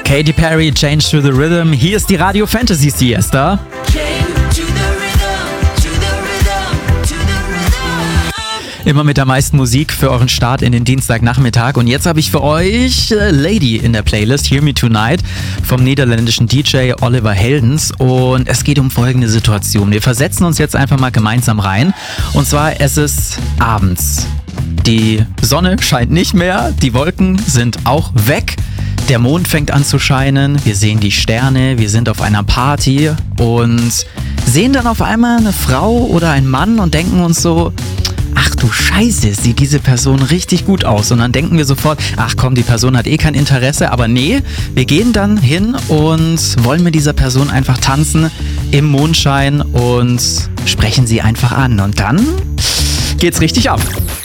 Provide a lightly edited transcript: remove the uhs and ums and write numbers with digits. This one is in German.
Katy Perry, Change to the Rhythm. Hier ist die Radio Fantasy Siesta. Immer mit der meisten Musik für euren Start in den Dienstagnachmittag. Und jetzt habe ich für euch Lady in der Playlist, Hear Me Tonight, vom niederländischen DJ Oliver Heldens. Und es geht um folgende Situation. Wir versetzen uns jetzt einfach mal gemeinsam rein. Und zwar, es ist abends. Die Sonne scheint nicht mehr, die Wolken sind auch weg. Der Mond fängt an zu scheinen, wir sehen die Sterne, wir sind auf einer Party und sehen dann auf einmal eine Frau oder einen Mann und denken uns so, ach du Scheiße, sieht diese Person richtig gut aus. Und dann denken wir sofort, ach komm, die Person hat eh kein Interesse. Aber nee, wir gehen dann hin und wollen mit dieser Person einfach tanzen im Mondschein und sprechen sie einfach an. Und dann geht's richtig ab.